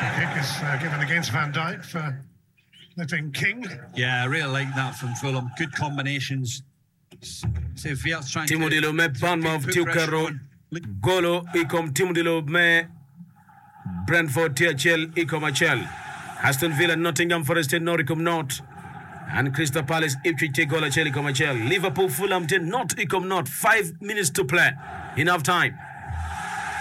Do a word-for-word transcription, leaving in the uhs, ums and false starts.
Kick is uh, given against Van Dijk for lifting King. Yeah, I really like that from Fulham. Good combinations. So Fiat's trying timu to... ndilo me Bournemouth tiu karo golo ikom timu ndilo me Brentford T H L ikom Achel Aston Villa Nottingham Forest Norwich North and Crystal Palace Ipswich goal Achel ikom Achel Liverpool Fulham not ikom not five minutes to play enough time.